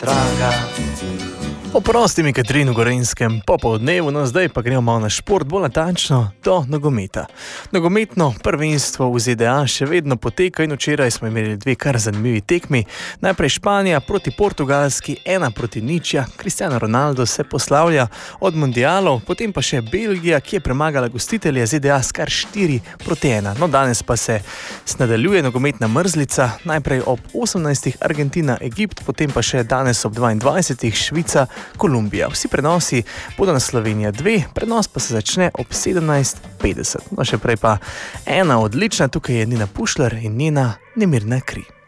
draga. Oprosti mi, Katrin, v Gorenjskem popoldnevu, no zdaj pa gremo malo na šport, bolj natančno do nogometa. Nogometno prvenstvo v ZDA še vedno poteka in včeraj smo imeli dve kar zanimivi tekmi. Najprej Španija proti Portugalski, 1-0, Cristiano Ronaldo se poslavlja od mundialov, potem pa še Belgija, ki je premagala gostitelje ZDA s kar 4-1. No, danes pa se nadaljuje nogometna mrzlica, najprej ob 18. Argentina, Egipt, potem pa še danes ob 22. Švica, Kolumbija. Vsi prenosi bodo na Slovenija 2, prenos pa se začne ob 17:50. No, še prej pa ena odlična, tukaj je Nina Pušlar in njena Nemirna kri.